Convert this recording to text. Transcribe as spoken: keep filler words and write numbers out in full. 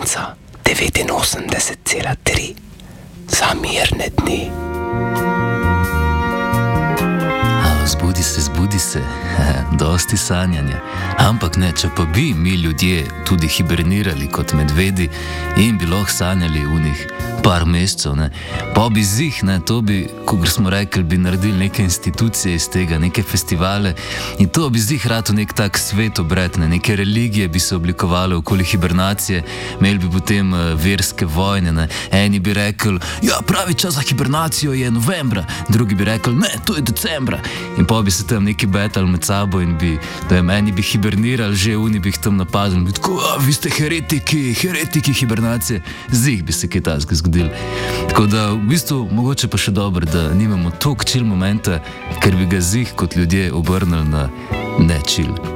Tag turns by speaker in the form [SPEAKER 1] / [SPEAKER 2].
[SPEAKER 1] frekvenca devetinosemdeset cela tri za mirne dni.
[SPEAKER 2] Zbudi se, zbudi se, dosti sanjanja. Ampak ne, če pa bi mi ljudje tudi hibernirali kot medvedi in bi lahko sanjali v njih par mesecev, ne, pa bi zih, ne, to bi, kot smo rekli, bi naredili neke institucije iz tega, neke festivale in to bi zih rado nek tak svet obred, ne, neke religije bi se oblikovale okoli hibernacije, imeli bi potem uh, verske vojne, ne, eni bi rekli, ja, pravi čas za hibernacijo je novembra, drugi bi rekli, ne, to je decembra. In pa bi se tam neki betali med sabo in bi, da je meni bi hibernirali, že oni bi jih tam napadli in bi tako, a, vi ste heretiki, heretiki hibernacije, zih bi se kaj tazga zgodili. Tako da, v bistvu, mogoče pa še dobro, da nimamo toliko chill momenta, ker bi ga zih kot ljudje obrnili na ne chill.